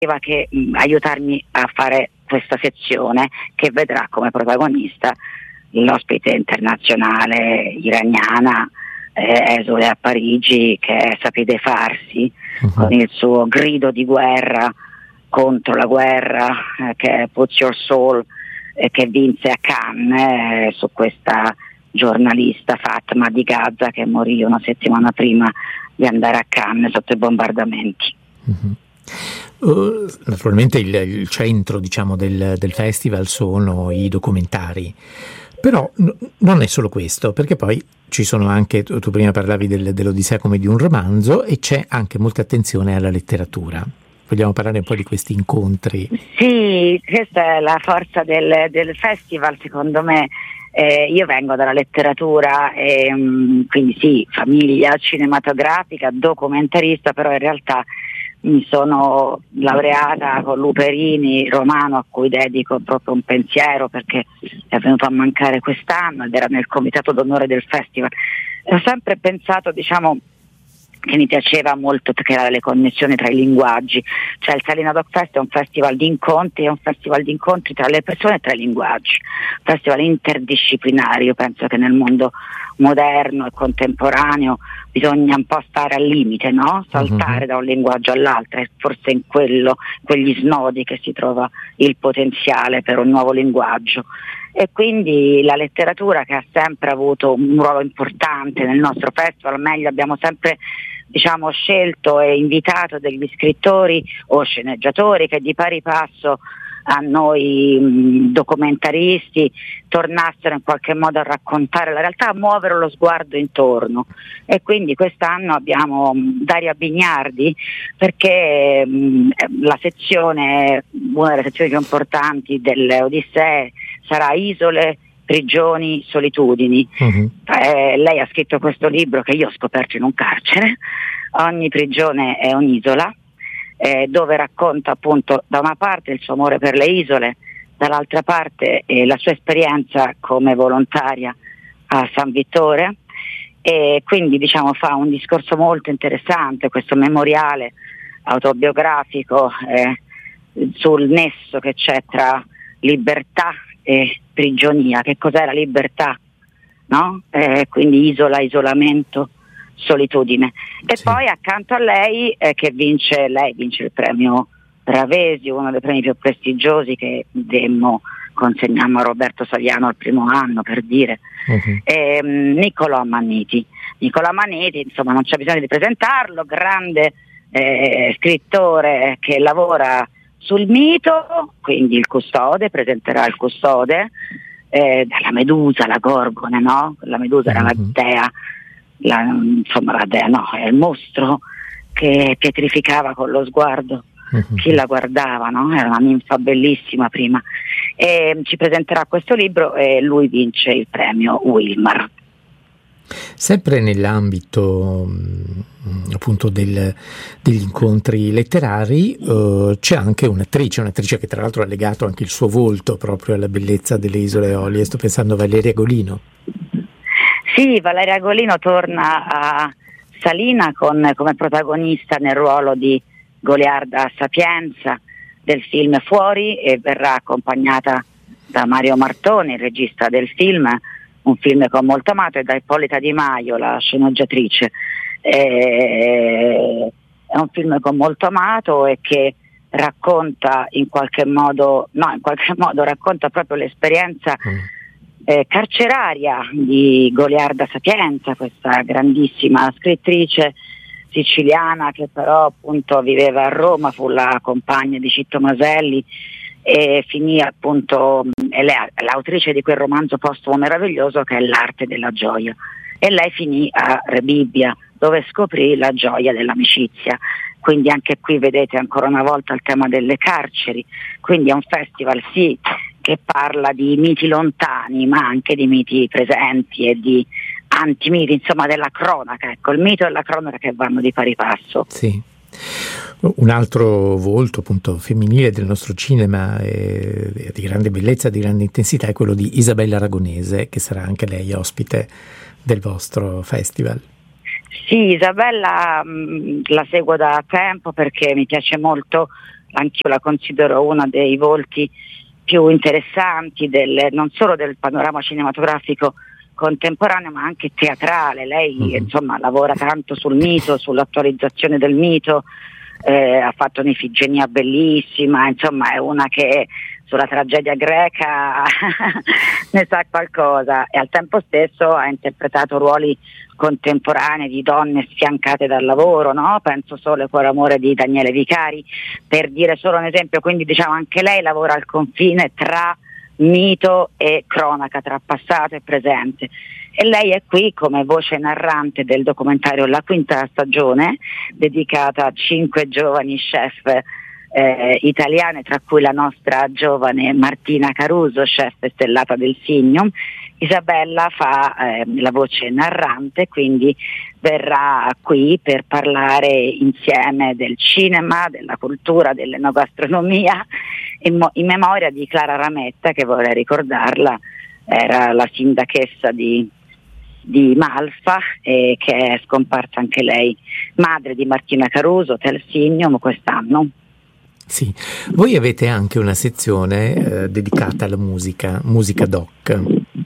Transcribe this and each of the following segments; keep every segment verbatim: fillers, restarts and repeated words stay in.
che mh, aiutarmi a fare questa sezione che vedrà come protagonista l'ospite internazionale iraniana eh, esule a Parigi, che è Sapide Farsi, uh-huh. con il suo grido di guerra contro la guerra, eh, che è Put Your Soul, eh, che vinse a Cannes eh, su questa giornalista Fatma di Gaza, che morì una settimana prima di andare a Cannes sotto i bombardamenti. Uh-huh. Uh, naturalmente il, il centro, diciamo, del, del festival sono i documentari, però n- non è solo questo, perché poi ci sono anche, tu, tu prima parlavi del, dell'Odissea come di un romanzo, e c'è anche molta attenzione alla letteratura. Vogliamo parlare un po' di questi incontri? Sì, questa è la forza del, del festival, secondo me. Eh, io vengo dalla letteratura, e, mh, quindi sì, famiglia cinematografica, documentarista, però in realtà mi sono laureata con Luperini, romano a cui dedico proprio un pensiero, perché è venuto a mancare quest'anno ed era nel comitato d'onore del festival. E ho sempre pensato, diciamo, che mi piaceva molto creare le connessioni tra i linguaggi, cioè il Salina Doc Fest è un festival di incontri, è un festival di incontri tra le persone e tra i linguaggi, un festival interdisciplinare. Io penso che nel mondo moderno e contemporaneo bisogna un po' stare al limite, no? Saltare uh-huh. da un linguaggio all'altro, e forse in quello, quegli snodi, che si trova il potenziale per un nuovo linguaggio. E quindi la letteratura, che ha sempre avuto un ruolo importante nel nostro festival, meglio abbiamo sempre, diciamo, scelto e invitato degli scrittori o sceneggiatori che di pari passo a noi mh, documentaristi tornassero in qualche modo a raccontare la realtà, a muovere lo sguardo intorno. E quindi quest'anno abbiamo mh, Daria Bignardi, perché mh, la sezione, una delle sezioni più importanti delle Odissee sarà Isole, prigioni, solitudini. Uh-huh. Eh, lei ha scritto questo libro che io ho scoperto in un carcere. Ogni prigione è un'isola, eh, dove racconta appunto da una parte il suo amore per le isole, dall'altra parte eh, la sua esperienza come volontaria a San Vittore, e quindi, diciamo, fa un discorso molto interessante, questo memoriale autobiografico eh, sul nesso che c'è tra libertà e prigionia. Che cos'è la libertà, no? Eh, quindi isola, isolamento, solitudine. E sì. Poi accanto a lei eh, che vince lei vince il premio Ravesi, uno dei premi più prestigiosi che demmo consegniamo a Roberto Saviano al primo anno, per dire. Uh-huh. E, um, Niccolò Manniti Niccolò Manniti, insomma, non c'è bisogno di presentarlo, grande eh, scrittore che lavora sul mito, quindi il Custode, presenterà il Custode, eh, dalla Medusa, la Gorgone, no? La Medusa era uh-huh. la dea, la, insomma la dea, no, è il mostro che pietrificava con lo sguardo uh-huh. chi la guardava, no? Era una ninfa bellissima prima. E ci presenterà questo libro e lui vince il premio Wilmar. Sempre nell'ambito appunto del, degli incontri letterari uh, c'è anche un'attrice, un'attrice che tra l'altro ha legato anche il suo volto proprio alla bellezza delle Isole Eolie. Sto pensando a Valeria Golino. Sì, Valeria Golino torna a Salina con, come protagonista nel ruolo di Goliarda Sapienza del film Fuori, e verrà accompagnata da Mario Martoni, il regista del film, un film che ho molto amato, e da Ippolita Di Maio, la sceneggiatrice. E, è un film che ho molto amato e che racconta in qualche modo, no, in qualche modo racconta proprio l'esperienza mm. eh, carceraria di Goliarda Sapienza, questa grandissima scrittrice siciliana che però appunto viveva a Roma, fu la compagna di Citto Maselli e finì appunto, è l'autrice di quel romanzo postumo meraviglioso che è L'arte della gioia, e lei finì a Rebibbia, dove scoprì la gioia dell'amicizia. Quindi anche qui vedete ancora una volta il tema delle carceri, quindi è un festival sì che parla di miti lontani ma anche di miti presenti e di antimiti, insomma della cronaca, ecco, il mito e la cronaca che vanno di pari passo. Sì. Un altro volto appunto femminile del nostro cinema eh, di grande bellezza, di grande intensità, è quello di Isabella Aragonese, che sarà anche lei ospite del vostro festival. Sì, Isabella mh, la seguo da tempo perché mi piace molto anch'io la considero uno dei volti più interessanti del, non solo del panorama cinematografico contemporaneo ma anche teatrale. Lei mm-hmm. insomma lavora tanto sul mito, sull'attualizzazione del mito, eh, ha fatto un'Ifigenia bellissima, insomma è una che sulla tragedia greca ne sa qualcosa, e al tempo stesso ha interpretato ruoli contemporanei di donne sfiancate dal lavoro, no? Penso solo a Cuore Amore di Daniele Vicari, per dire solo un esempio. Quindi diciamo anche lei lavora al confine tra mito e cronaca, tra passato e presente, e lei è qui come voce narrante del documentario La Quinta Stagione, dedicata a cinque giovani chef eh, italiane, tra cui la nostra giovane Martina Caruso, chef stellata del Signum. Isabella fa eh, la voce narrante, quindi verrà qui per parlare insieme del cinema, della cultura, dell'enogastronomia, in, mo- in memoria di Clara Rametta, che vorrei ricordarla, era la sindachessa di, di Malfa, e che è scomparsa anche lei, madre di Martina Caruso, Tel Signum, quest'anno. Sì, voi avete anche una sezione eh, dedicata alla musica, musica doc.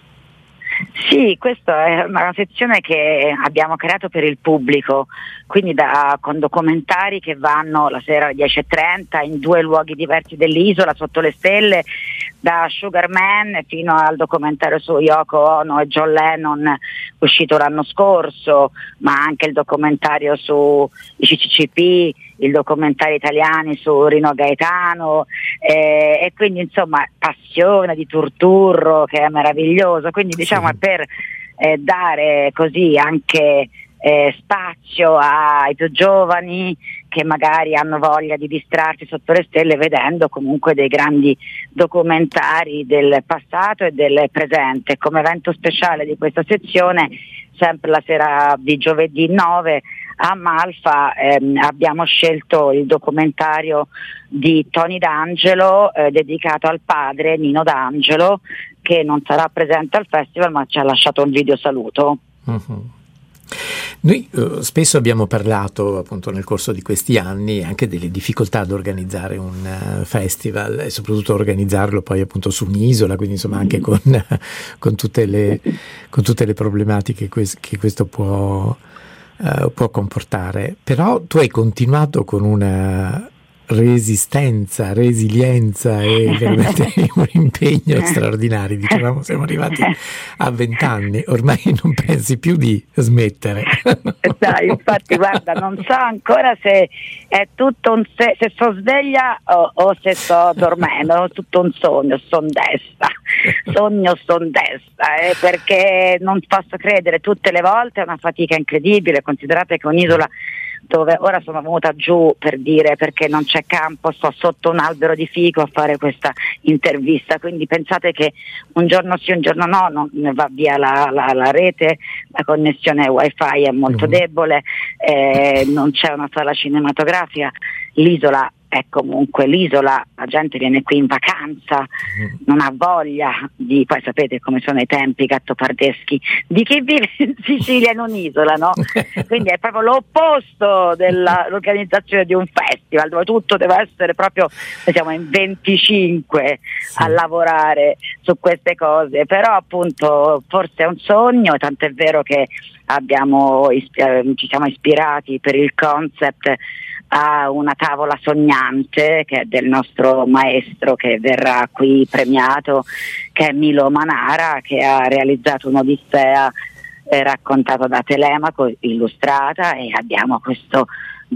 Sì, questa è una sezione che abbiamo creato per il pubblico, quindi da, con documentari che vanno la sera alle dieci e trenta in due luoghi diversi dell'isola, sotto le stelle, da Sugar Man fino al documentario su Yoko Ono e John Lennon uscito l'anno scorso, ma anche il documentario su i C C C P, il documentario italiani su Rino Gaetano, eh, e quindi insomma Passione di Turturro, che è meraviglioso, quindi diciamo sì. è per eh, dare così anche eh, spazio ai più giovani che magari hanno voglia di distrarsi sotto le stelle vedendo comunque dei grandi documentari del passato e del presente. Come evento speciale di questa sezione, sempre la sera di giovedì nove a Malfa ehm, abbiamo scelto il documentario di Tony D'Angelo eh, dedicato al padre Nino D'Angelo, che non sarà presente al festival ma ci ha lasciato un video saluto. Uh-huh. Noi eh, spesso abbiamo parlato appunto nel corso di questi anni anche delle difficoltà ad organizzare un uh, festival, e soprattutto organizzarlo poi appunto su un'isola, quindi insomma anche con, con, tutte, le, con tutte le problematiche que- che questo può, uh, può comportare. Però tu hai continuato con una resistenza, resilienza e veramente un impegno straordinario. Dicevamo, siamo arrivati a vent'anni, ormai non pensi più di smettere. Dai, infatti guarda, non so ancora se è tutto un se, se sto sveglia o, o se sto dormendo, è tutto un sogno, son desta, sogno son desta, eh, perché non posso credere, tutte le volte è una fatica incredibile. Considerate che un'isola dove ora sono venuta giù per dire perché non c'è campo, sto sotto un albero di fico a fare questa intervista, quindi pensate che un giorno sì un giorno no, non va via la, la, la rete, la connessione wifi è molto mm. debole, eh, non c'è una sala cinematografica, l'isola è comunque l'isola, la gente viene qui in vacanza, mm. non ha voglia di, poi sapete come sono i tempi gattopardeschi di chi vive in Sicilia in un'isola, no? Quindi è proprio l'opposto dell'organizzazione di un festival dove tutto deve essere proprio, noi siamo in venticinque sì. a lavorare su queste cose, però appunto forse è un sogno, tant'è vero che abbiamo ci siamo ispirati per il concept a una tavola sognante che è del nostro maestro che verrà qui premiato, che è Milo Manara, che ha realizzato un'Odissea eh, raccontata da Telemaco, illustrata, e abbiamo questo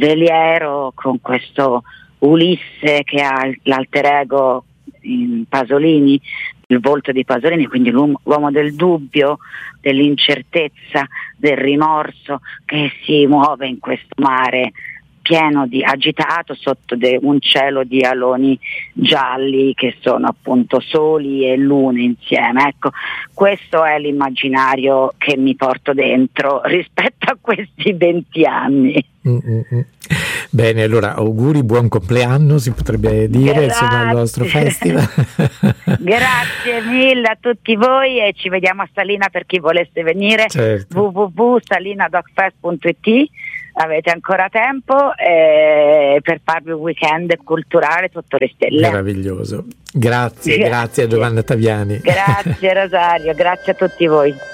veliero con questo Ulisse che ha l'alter ego in Pasolini, il volto di Pasolini, quindi l'uomo, l'uomo del dubbio, dell'incertezza, del rimorso, che si muove in questo mare pieno di agitato sotto de, un cielo di aloni gialli che sono appunto soli e lune insieme. Ecco, questo è l'immaginario che mi porto dentro rispetto a questi venti anni. Mm-hmm. Bene, allora auguri, buon compleanno, si potrebbe dire, insomma, al nostro festival. Grazie mille a tutti voi e ci vediamo a Salina per chi volesse venire. Certo. w w w punto salina doc fest punto i t. avete ancora tempo eh, per farvi un weekend culturale sotto le stelle. Meraviglioso. Grazie, grazie, grazie a Giovanna Taviani. Grazie Rosario, grazie a tutti voi.